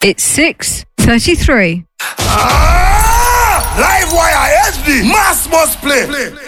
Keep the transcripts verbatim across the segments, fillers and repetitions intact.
It's six thirty-three. Ah! Live Wire S D. Mass must play.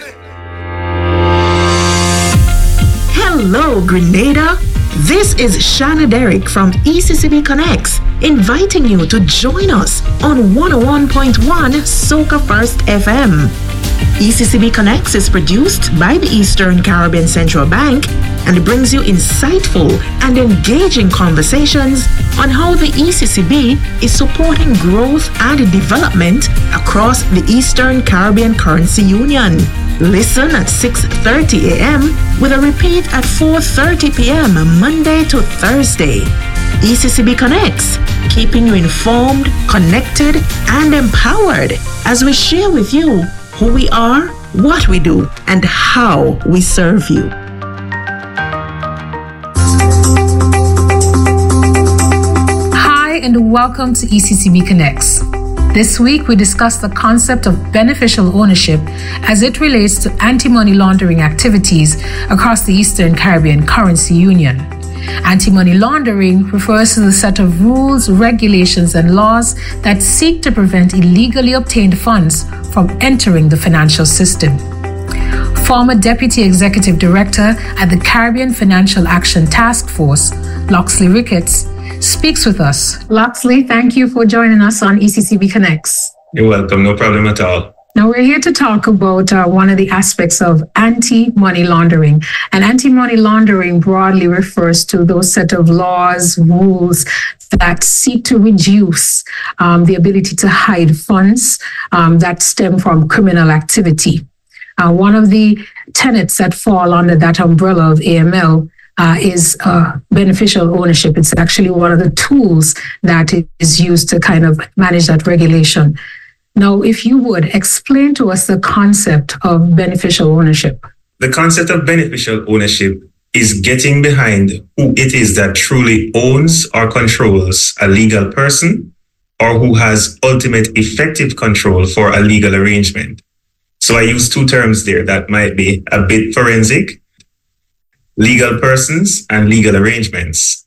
Hello, Grenada. This is Shana Derrick from E C C B Connects, inviting you to join us on one oh one point one Soca First F M. E C C B Connects is produced by the Eastern Caribbean Central Bank and brings you insightful and engaging conversations on how the E C C B is supporting growth and development across the Eastern Caribbean Currency Union. Listen at six thirty a.m. with a repeat at four thirty p.m. Monday to Thursday. E C C B Connects, keeping you informed, connected, and empowered as we share with you who we are, what we do, and how we serve you. Hi, and welcome to E C C B Connects. This week, we discuss the concept of beneficial ownership as it relates to anti-money laundering activities across the Eastern Caribbean Currency Union. Anti-money laundering refers to the set of rules, regulations, and laws that seek to prevent illegally obtained funds from entering the financial system. Former Deputy Executive Director at the Caribbean Financial Action Task Force, Loxley Ricketts, speaks with us. Loxley, thank you for joining us on E C C B Connects. You're welcome, no problem at all. Now, we're here to talk about uh, one of the aspects of anti-money laundering. And anti-money laundering broadly refers to those set of laws, rules that seek to reduce um, the ability to hide funds um, that stem from criminal activity. Uh, one of the tenets that fall under that umbrella of A M L Uh, is uh, beneficial ownership. It's actually one of the tools that is used to kind of manage that regulation. Now, if you would explain to us the concept of beneficial ownership. The concept of beneficial ownership is getting behind who it is that truly owns or controls a legal person or who has ultimate effective control for a legal arrangement. So I use two terms there that might be a bit forensic: legal persons and legal arrangements.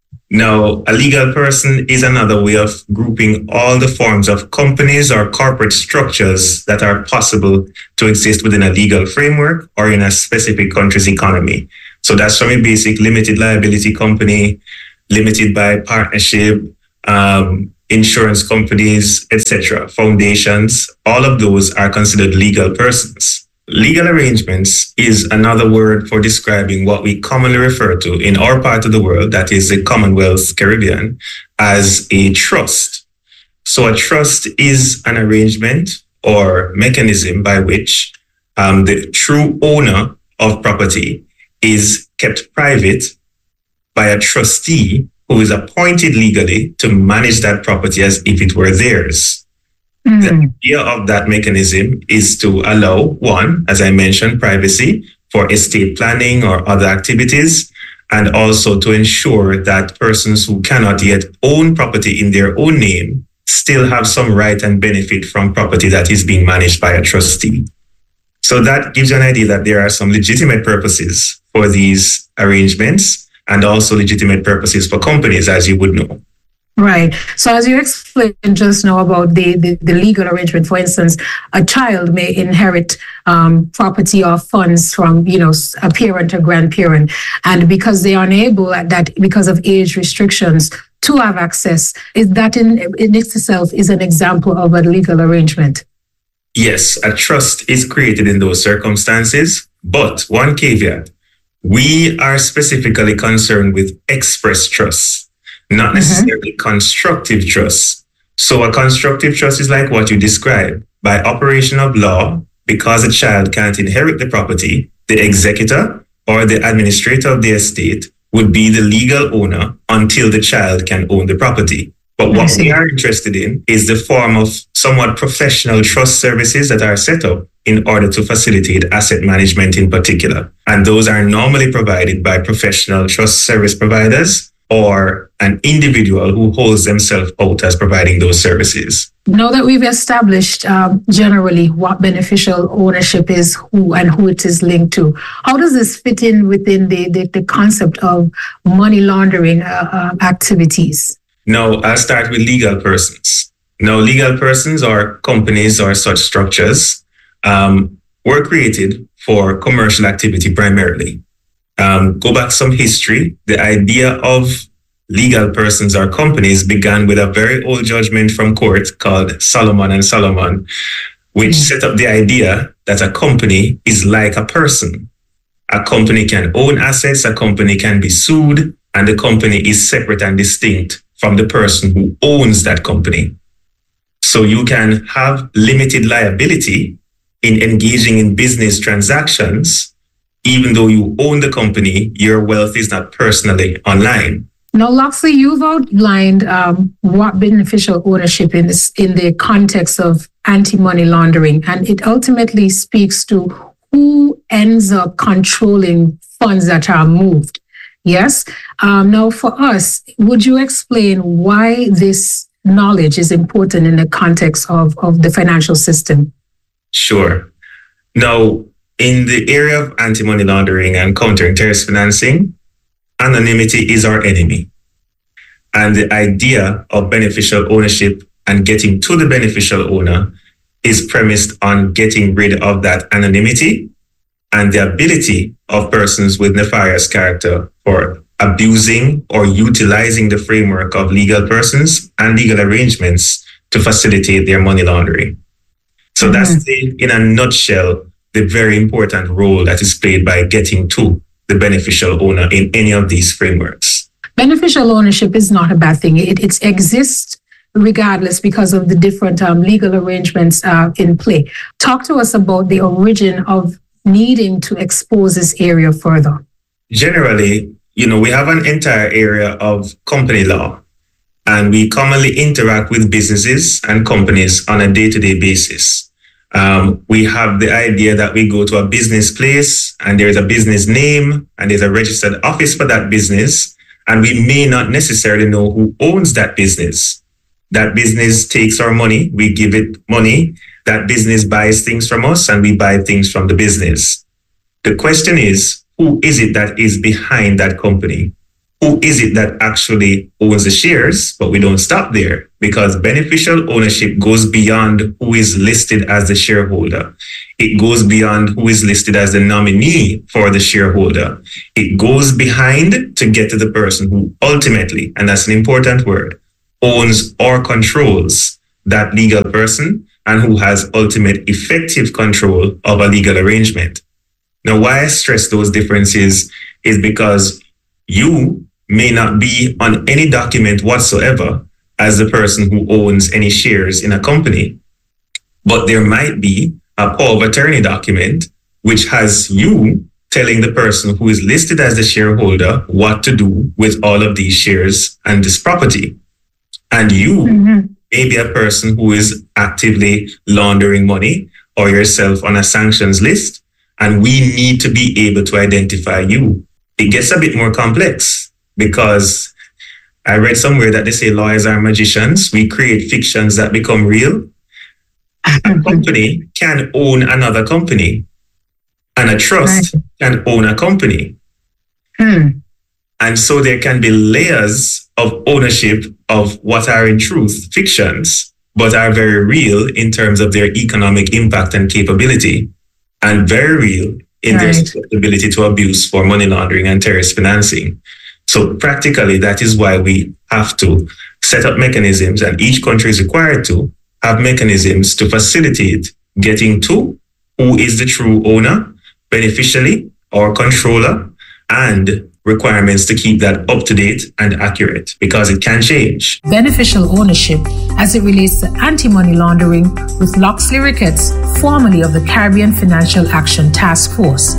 Now, a legal person is another way of grouping all the forms of companies or corporate structures that are possible to exist within a legal framework or in a specific country's economy. So that's from a basic limited liability company, limited by partnership, um, insurance companies, et cetera, foundations. All of those are considered legal persons. Legal arrangements is another word for describing what we commonly refer to in our part of the world, that is the Commonwealth Caribbean, as a trust. So a trust is an arrangement or mechanism by which um, the true owner of property is kept private by a trustee who is appointed legally to manage that property as if it were theirs. Mm. The idea of that mechanism is to allow, one, as I mentioned, privacy for estate planning or other activities, and also to ensure that persons who cannot yet own property in their own name still have some right and benefit from property that is being managed by a trustee. So that gives you an idea that there are some legitimate purposes for these arrangements and also legitimate purposes for companies, as you would know. Right. So as you explained just now about the, the, the legal arrangement, for instance, a child may inherit um, property or funds from, you know, a parent or grandparent. And because they are unable at that, because of age restrictions, to have access, is that in, in itself is an example of a legal arrangement? Yes, a trust is created in those circumstances. But one caveat, we are specifically concerned with express trusts, not necessarily mm-hmm. constructive trust. So a constructive trust is like what you described. By operation of law, because a child can't inherit the property, the executor or the administrator of the estate would be the legal owner until the child can own the property. But what we are interested in is the form of somewhat professional trust services that are set up in order to facilitate asset management in particular. And those are normally provided by professional trust service providers or an individual who holds themselves out as providing those services. Now that we've established um, generally what beneficial ownership is, who and who it is linked to, how does this fit in within the, the, the concept of money laundering uh, uh, activities? Now, I'll start with legal persons. Now, legal persons or companies or such structures um, were created for commercial activity primarily. Um, go back some history. The idea of legal persons or companies began with a very old judgment from court called Solomon and Solomon, which set up the idea that a company is like a person. A company can own assets, a company can be sued, and the company is separate and distinct from the person who owns that company. So you can have limited liability in engaging in business transactions. Even though you own the company, your wealth is not personally online. Now, Loxley, you've outlined um, what beneficial ownership in this in the context of anti-money laundering, and it ultimately speaks to who ends up controlling funds that are moved. Yes. Um, now, for us, would you explain why this knowledge is important in the context of, of the financial system? Sure. Now, in the area of anti-money laundering and countering terrorist financing, anonymity is our enemy. And the idea of beneficial ownership and getting to the beneficial owner is premised on getting rid of that anonymity and the ability of persons with nefarious character for abusing or utilizing the framework of legal persons and legal arrangements to facilitate their money laundering. So mm-hmm. that's the, in a nutshell, the very important role that is played by getting to the beneficial owner in any of these frameworks. Beneficial ownership is not a bad thing. It, it exists regardless because of the different um, legal arrangements uh, in play. Talk to us about the origin of needing to expose this area further. Generally, you know, we have an entire area of company law, and we commonly interact with businesses and companies on a day-to-day basis. Um, we have the idea that we go to a business place and there is a business name and there's a registered office for that business, and we may not necessarily know who owns that business. That business takes our money, we give it money, that business buys things from us, and we buy things from the business. The question is, who is it that is behind that company? Who is it that actually owns the shares? But we don't stop there, because beneficial ownership goes beyond who is listed as the shareholder. It goes beyond who is listed as the nominee for the shareholder. It goes behind to get to the person who ultimately, and that's an important word, owns or controls that legal person and who has ultimate effective control of a legal arrangement. Now, why I stress those differences is because you may not be on any document whatsoever as the person who owns any shares in a company, but there might be a power of attorney document which has you telling the person who is listed as the shareholder what to do with all of these shares and this property. And you mm-hmm. may be a person who is actively laundering money or yourself on a sanctions list, and we need to be able to identify you. It gets a bit more complex because I read somewhere that they say lawyers are magicians. We create fictions that become real. A company can own another company, and a trust can own a company. Hmm. And so there can be layers of ownership of what are in truth fictions, but are very real in terms of their economic impact and capability, and very real in right. their susceptibility to abuse for money laundering and terrorist financing. So practically, that is why we have to set up mechanisms, and each country is required to have mechanisms to facilitate getting to who is the true owner, beneficiary or controller, and requirements to keep that up to date and accurate, because it can change. Beneficial ownership as it relates to anti-money laundering with Loxley Ricketts, formerly of the Caribbean Financial Action Task Force.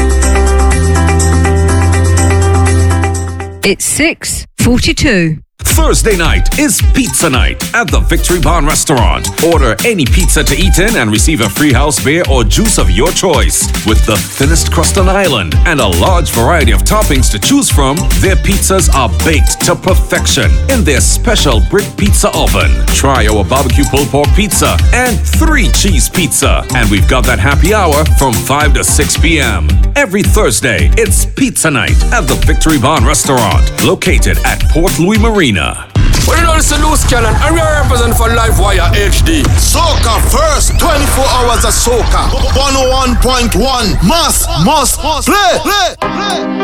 It's six forty-two. Thursday night is pizza night at the Victory Barn Restaurant. Order any pizza to eat in and receive a free house beer or juice of your choice. With the thinnest crust on island and a large variety of toppings to choose from, their pizzas are baked to perfection in their special brick pizza oven. Try our barbecue pulled pork pizza and three cheese pizza. And we've got that happy hour from five to six p.m. Every Thursday, it's pizza night at the Victory Barn Restaurant, located at Port Louis Marina. Well, you know, it's a loose cannon, and we are representing for Livewire H D. Soca first, twenty-four hours of soca. one oh one point one, must, must, play, play, play.